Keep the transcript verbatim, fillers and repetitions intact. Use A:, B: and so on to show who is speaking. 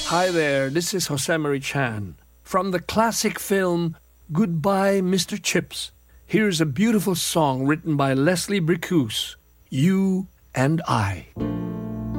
A: Hi there, this is Jose Chan. From the classic film Goodbye, Mister Chips, here's a beautiful song written by Leslie Bricusse, You and I.